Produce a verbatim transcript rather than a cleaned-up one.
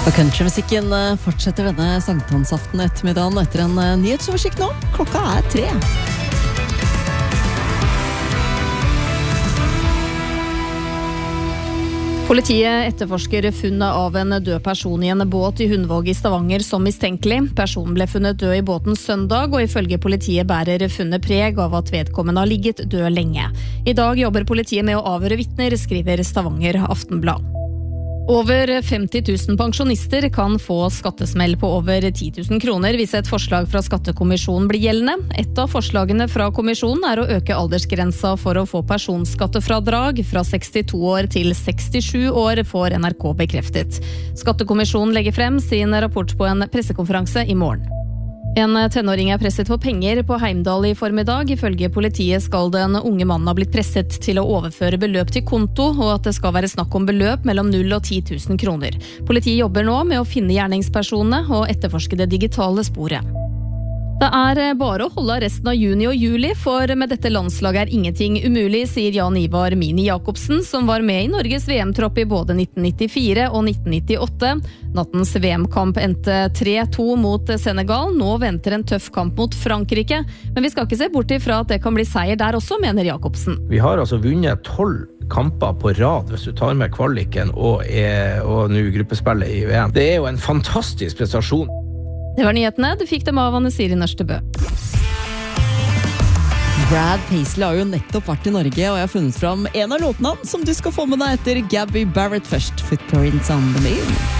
Og countrymusikken fortsetter denne sankthansaften ettermiddagen etter en nyhetsoversikt nå. Klokka er tre. Politiet etterforsker funnet av en død person i en båt i Hundvåg i Stavanger som mistenkelig. Personen ble funnet død i båten søndag, og ifølge politiet bærer funnet preg av at vedkommende har ligget død lenge. I dag jobber politiet med å avhøre vitner, skriver Stavanger Aftenblad. Over femti tusen pensjonister kan få skattesmell på over ti tusen kroner hvis et forslag fra Skattekommisjonen blir gjeldende. Et av forslagene fra kommisjonen er å øke aldersgrensa for å få personskattefradrag fra sekstito år til sekstisju år, får N R K bekreftet. Skattekommisjonen legger frem sin rapport på en pressekonferanse i morgen. En tenåring er presset for penger på Heimdal i formiddag. Ifølge politiet skal den unge mannen ha blitt presset til å overføre beløp til konto, og at det skal være snakk om beløp mellom null og ti tusen kroner. Politiet jobber nå med å finne gjerningspersonene og etterforske det digitale sporet. Det er bare å holde resten av juni og juli, for med dette landslaget er ingenting umulig, sier Jan Ivar Mini Jakobsen, som var med i Norges V M-tropp i både nitten nittifire og nitten nittiåtte. Nattens V M-kamp endte tre to mot Senegal. Nå venter en tøff kamp mot Frankrike, men vi skal ikke se bort ifra at det kan bli seier der også, mener Jakobsen. Vi har altså vunnet tolv kamper på rad hvis du tar med kvaliken og, er, og nå gruppespillet i V M. Det er jo en fantastisk prestasjon. Det var nyhetene. Du fikk dem av Anne Siri Nørstebø. Brad Paisley har jo nettopp vært i Norge, og jeg har funnet fram en av låtene som du skal få med deg etter Gabby Barrett først. Footprints on the Moon.